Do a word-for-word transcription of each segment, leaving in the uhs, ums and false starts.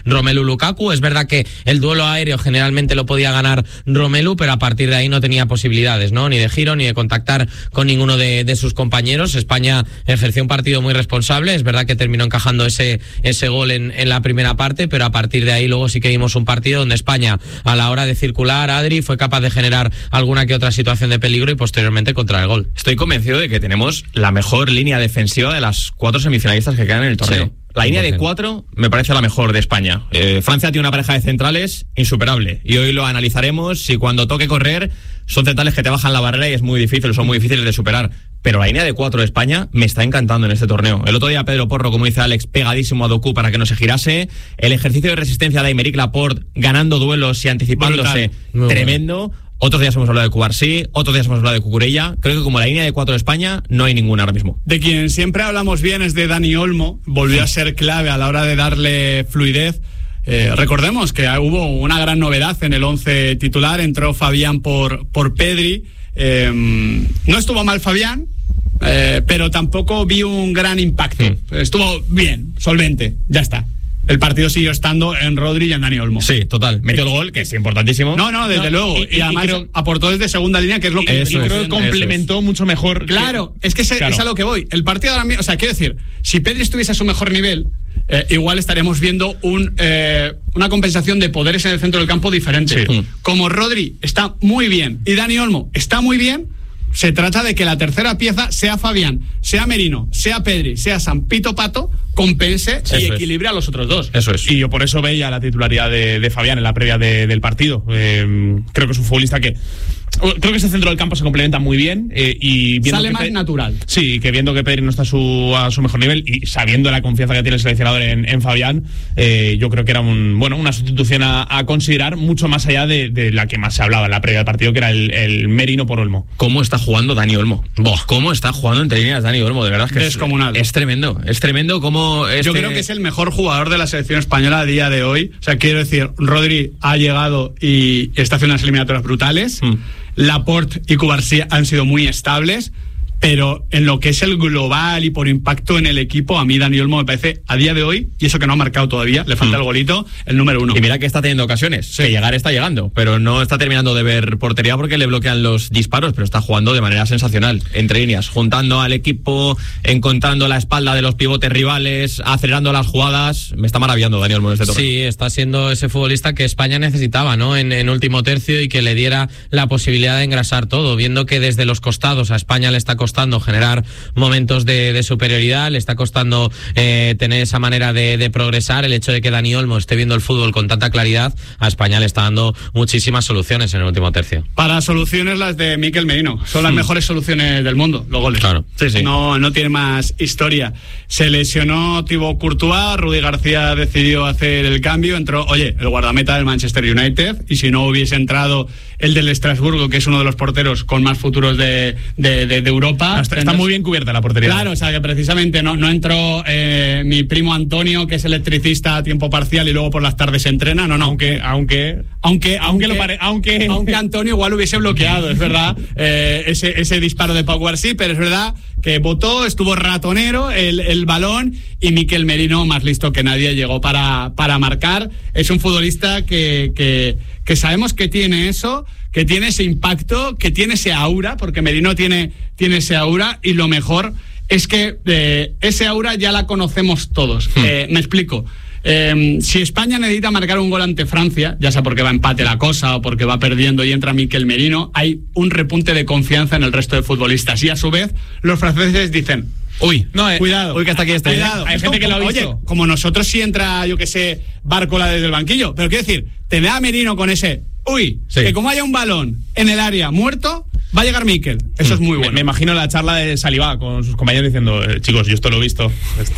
Romelu Lukaku. Es verdad que el duelo aéreo generalmente lo podía ganar Romelu, pero a partir de ahí no tenía posibilidades, ¿no? Ni de giro, ni de contactar con ninguno de, de sus compañeros. España ejerció un partido muy responsable. Es verdad que terminó encajando ese, ese gol en, en la primera parte, pero a partir de ahí luego sí que vimos un partido donde España, a la hora de circular, Adri, fue capaz de generar alguna que otra situación de peligro y posteriormente contra el gol. Estoy convencido de que tenemos la mejor línea defensiva de las cuatro semifinalistas que quedan en el torneo. Sí. La línea de cuatro me parece la mejor de España. Eh, Francia tiene una pareja de centrales insuperable y hoy lo analizaremos. Si cuando toque correr son centrales que te bajan la barrera y es muy difícil, son muy difíciles de superar. Pero la línea de cuatro de España me está encantando en este torneo. El otro día Pedro Porro, como dice Alex, pegadísimo a Doku para que no se girase. El ejercicio de resistencia de Aymeric Laporte ganando duelos y anticipándose, tremendo. Bueno. Otros días hemos hablado de Cubarsí, otros días hemos hablado de Cucurella. Creo que como la línea de cuatro de España no hay ninguna ahora mismo. De quien siempre hablamos bien es de Dani Olmo. Volvió a ser clave a la hora de darle fluidez. Eh, recordemos que hubo una gran novedad en el once titular. Entró Fabián por, por Pedri. Eh, no estuvo mal Fabián, eh, pero tampoco vi un gran impacto. Mm. Estuvo bien, solvente, ya está. El partido siguió estando en Rodri y en Dani Olmo. Sí, total. Metió el gol, que es importantísimo. No, no, desde no, luego. Y, y, y además y creo, aportó desde segunda línea, que es lo que yo creo que complementó es. mucho mejor. Claro, que, es que se, claro. es a lo que voy. El partido ahora mismo, o sea, quiero decir, si Pedri estuviese a su mejor nivel, eh, igual estaríamos viendo un eh, una compensación de poderes en el centro del campo diferente. Sí. Como Rodri está muy bien y Dani Olmo está muy bien, se trata de que la tercera pieza sea Fabián, sea Merino, sea Pedri, sea Sampito Pato, compense Eso y equilibre es. a los otros dos. Eso es. Y yo por eso veía la titularidad de, de Fabián en la previa de, del partido. Eh, creo que es un futbolista que... Creo que ese centro del campo se complementa muy bien eh, y viendo sale que más Pe- natural. Sí, que viendo que Pedri no está a su, a su mejor nivel y sabiendo la confianza que tiene el seleccionador en, en Fabián, eh, yo creo que era un bueno una sustitución a, a considerar mucho más allá de, de la que más se hablaba en la previa del partido, que era el, el Merino por Olmo. ¿Cómo está jugando Dani Olmo? Boh, ¿Cómo está jugando entre líneas Dani Olmo? De verdad es que es, es tremendo. Es tremendo cómo... Este... Yo creo que es el mejor jugador de la selección española a día de hoy. O sea, quiero decir, Rodri ha llegado y está haciendo unas eliminatorias brutales. Mm. Laporte y Cubarsí han sido muy estables, pero en lo que es el global y por impacto en el equipo, a mí Dani Olmo me parece a día de hoy, y eso que no ha marcado todavía, le falta mm. el golito, el número uno. Y mira que está teniendo ocasiones, sí. que llegar está llegando, pero no está terminando de ver portería porque le bloquean los disparos, pero está jugando de manera sensacional, entre líneas, juntando al equipo, encontrando la espalda de los pivotes rivales, acelerando las jugadas. Me está maravillando Dani Olmo en este torneo. Sí, está siendo ese futbolista que España necesitaba, ¿no? En, en último tercio, y que le diera la posibilidad de engrasar todo, viendo que desde los costados a España le está costando costando generar momentos de, de superioridad, le está costando eh, tener esa manera de, de progresar. El hecho de que Dani Olmo esté viendo el fútbol con tanta claridad, a España le está dando muchísimas soluciones en el último tercio. Para soluciones las de Mikel Merino, son las mm. mejores soluciones del mundo, los goles. Claro, sí, sí. No, no tiene más historia. Se lesionó Thibaut Courtois, Rudi García decidió hacer el cambio, entró, oye, el guardameta del Manchester United, y si no hubiese entrado el del Estrasburgo, que es uno de los porteros con más futuros de, de, de, de Europa. Está, está entonces, muy bien cubierta la portería. Claro, o sea que precisamente no, no entró eh, mi primo Antonio, que es electricista a tiempo parcial y luego por las tardes se entrena, no, no. Aunque, aunque, aunque, aunque, lo pare, aunque, aunque Antonio igual hubiese bloqueado, es verdad, eh, ese, ese disparo de Pau Guarsí, pero es verdad que votó, estuvo ratonero el, el balón, y Mikel Merino, más listo que nadie, llegó para, para marcar. Es un futbolista que, que, que sabemos que tiene eso, que tiene ese impacto, que tiene ese aura, porque Merino tiene, tiene ese aura, y lo mejor es que eh, ese aura ya la conocemos todos. Hmm. Eh, me explico. Eh, si España necesita marcar un gol ante Francia, ya sea porque va a empate la cosa o porque va perdiendo y entra Mikel Merino, hay un repunte de confianza en el resto de futbolistas, y a su vez los franceses dicen: uy, no, eh, cuidado, uy, que hasta aquí está. Cuidado. Hay gente que lo ha visto. Oye, como nosotros si entra, yo que sé, Bárcola desde el banquillo, pero quiero decir, tener a Merino con ese, uy, sí. que como haya un balón en el área muerto, va a llegar Mikel. Eso mm. es muy bueno. Me, me imagino la charla de Saliba con sus compañeros diciendo: eh, chicos, yo esto lo he visto.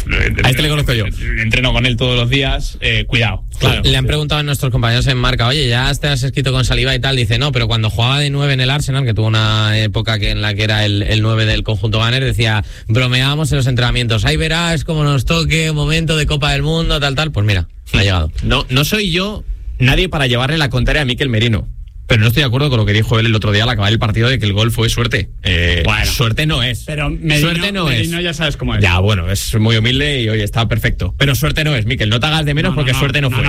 A este le conozco yo. Entreno con él todos los días. Eh, cuidado. Claro. Le han preguntado a nuestros compañeros en Marca: oye, ya te has escrito con Saliba y tal. Dice: no, pero cuando jugaba de nueve en el Arsenal, que tuvo una época que en la que era el, el nueve del conjunto Gunner, decía, bromeábamos en los entrenamientos: ahí verás como nos toque, momento de Copa del Mundo, tal, tal. Pues mira, ha llegado. No, no soy yo nadie para llevarle la contraria a Mikel Merino, pero no estoy de acuerdo con lo que dijo él el otro día al acabar el partido, de que el gol fue suerte. Eh, bueno, suerte no es. Pero Merino, suerte no Merino es. ya sabes cómo es. Ya, bueno, es muy humilde y hoy está perfecto. Pero suerte no es, Mikel. No te hagas de menos, no, porque no, no, suerte no, no fue.